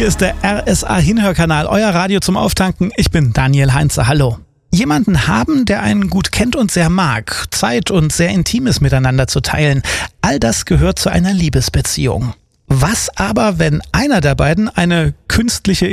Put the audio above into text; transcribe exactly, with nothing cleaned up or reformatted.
Hier ist der R S A-Hinhörkanal, euer Radio zum Auftanken. Ich bin Daniel Heinze, hallo. Jemanden haben, der einen gut kennt und sehr mag, Zeit und sehr Intimes miteinander zu teilen, all das gehört zu einer Liebesbeziehung. Was aber, wenn einer der beiden eine künstliche